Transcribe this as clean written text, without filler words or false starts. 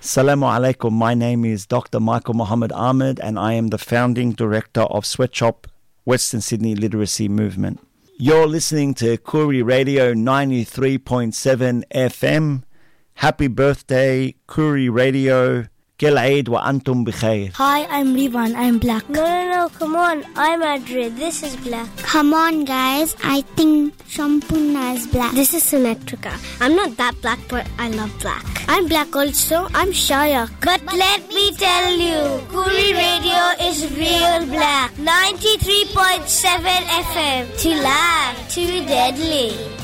Assalamu alaikum. My name is Dr. Michael Muhammad Ahmed and I am the founding director of Sweatshop Western Sydney Literacy Movement. You're listening to Koori Radio 93.7 FM. Happy birthday, Koori Radio. Kel Eid wa antum bikhair. Hi, I'm Rivan. I'm black. No, come on. I'm Adre. This is black. Come on, guys. I think Shampuna is black. This is Symmetrica. I'm not that black, but I love black. I'm black also. I'm Shayak. But let me tell you, Koori Radio is real black. 93.7 FM. Too loud, too deadly.